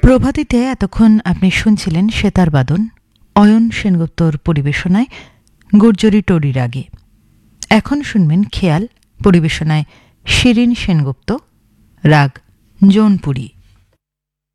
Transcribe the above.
প্রভাতীতে এতক্ষণ আপনি শুনছিলেন সেতার বাদন অয়ন সেনগুপ্তর পরিবেশনায় গুর্জরি টরি রাগে। এখন শুনবেন খেয়াল পরিবেশনায় শিরিন সেনগুপ্ত, রাগ জৌনপুরী।